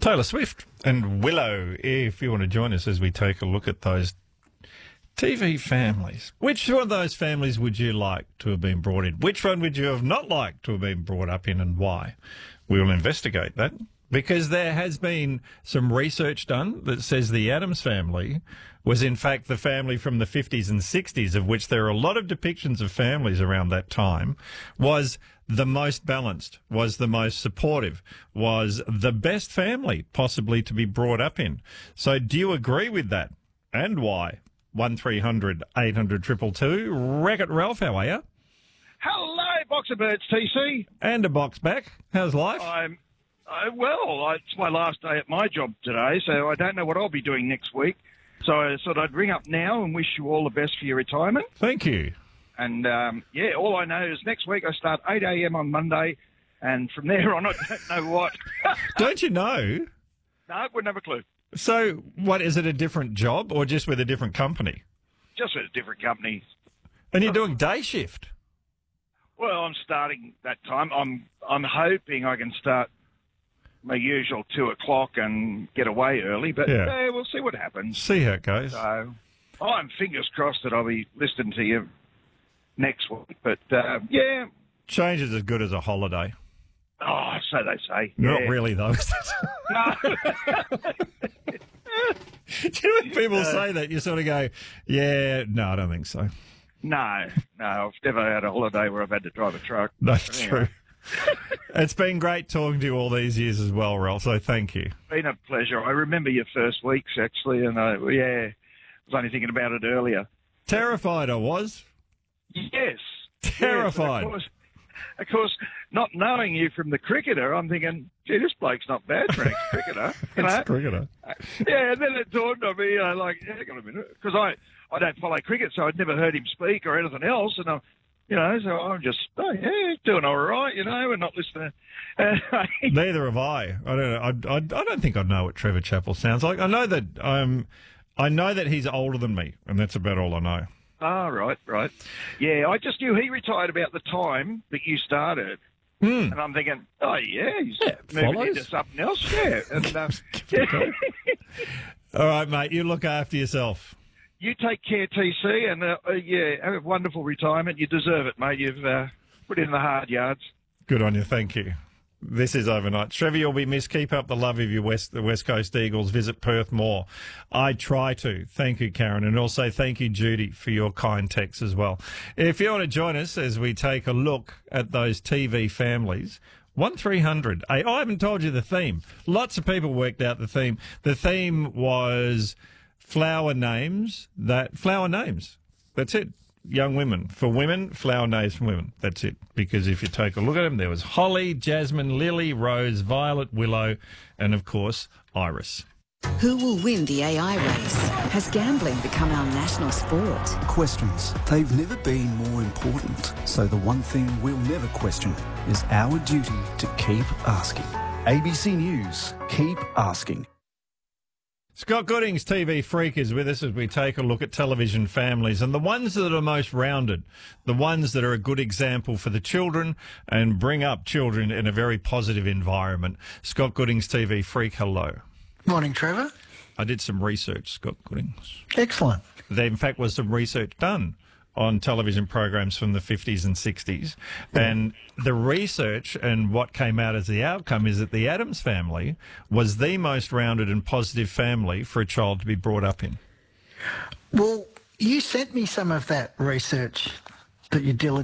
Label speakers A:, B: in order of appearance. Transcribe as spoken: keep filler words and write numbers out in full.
A: Taylor Swift and Willow, if you want to join us as we take a look at those T V families. Which one of those families would you like to have been brought in? Which one would you have not liked to have been brought up in, and why? We will investigate that, because there has been some research done that says the Addams family was in fact the family from the fifties and sixties, of which there are a lot of depictions of families around that time, was the most balanced, was the most supportive, was the best family possibly to be brought up in. So do you agree with that? And why? one three hundred eight hundred two two two. Wreck-It Ralph, how are you?
B: Hello, Boxer Birds, T C.
A: And a box back. How's life?
B: I'm uh, well. It's my last day at my job today, so I don't know what I'll be doing next week. So I thought I'd ring up now and wish you all the best for your retirement.
A: Thank you.
B: And um, yeah, all I know is next week I start eight a m on Monday, and from there on I don't know what.
A: Don't you know?
B: No, wouldn't have a clue.
A: So, what, is it a different job or just with a different company?
B: Just with a different company.
A: And you're doing day shift?
B: Well, I'm starting that time. I'm I'm hoping I can start my usual two o'clock and get away early, but
A: Yeah.
B: uh, we'll see what happens.
A: See how it goes.
B: So, I'm fingers crossed that I'll be listening to you next week. But uh, yeah,
A: Change is as good as a holiday.
B: oh, so they say.
A: Not
B: Yeah.
A: really, though.
B: No.
A: Do you know when people say that, you sort of go, yeah, no, I don't think so.
B: no, no, I've never had a holiday where I've had to drive a truck.
A: That's
B: Anyway.
A: true. It's been great talking to you all these years as well, Ralph, so thank you.
B: Been a pleasure. I remember your first weeks actually, and I yeah, I was only thinking about it earlier.
A: Terrified I was.
B: Yes,
A: Terrified.
B: Yes, of course, of course, not knowing you from the cricketer, I'm thinking, gee, this bloke's not bad for an ex-cricketer. You know?
A: Ex-cricketer.
B: Yeah, and then it dawned on me, I like, hang on a minute, because I, I don't follow cricket, so I'd never heard him speak or anything else, and I, you know, so I'm just, oh yeah, he's doing all right, you know, and not listening. Uh,
A: Neither have I. I don't know. I, I, I don't think I know what Trevor Chappell sounds like. I know that um, I know that he's older than me, and that's about all I know.
B: Ah, right, right. Yeah, I just knew he retired about the time that you started.
A: Mm.
B: And I'm thinking, oh, yeah, he's
A: Yeah,
B: moving
A: follows.
B: into something else. Yeah. And, um,
A: All right, mate, you look after yourself.
B: you take care, T C, and, uh, uh, yeah, have a wonderful retirement. You deserve it, mate. You've uh, put in the hard yards.
A: Good on you, thank you. This is Overnight. Trevor, you'll be missed. Keep up the love of your West, the West Coast Eagles. Visit Perth more. I try to. Thank you, Karen. And also thank you, Judy, for your kind texts as well. If you want to join us as we take a look at those T V families, one three hundred. I, I haven't told you the theme. Lots of people worked out the theme. The theme was flower names. That Flower names. That's it. Young women. For women, flower names for women. That's it. Because if you take a look at them, there was Holly, Jasmine, Lily, Rose, Violet, Willow, and of course, Iris.
C: Who will win the A I race? Has gambling become our national sport?
D: Questions. They've never been more important. So the one thing we'll never question is our duty to keep asking. A B C News. Keep asking.
A: Scott Goodings, T V Freak, is with us as we take a look at television families and the ones that are most rounded, the ones that are a good example for the children and bring up children in a very positive environment. Scott Goodings, T V Freak, hello.
E: Morning, Trevor.
A: I did some research, Scott Goodings.
E: Excellent.
A: There, in fact, was some research done on television programs from the fifties and sixties. And the research and what came out as the outcome is that the Addams family was the most rounded and positive family for a child to be brought up in.
E: Well, you sent me some of that research that you diligently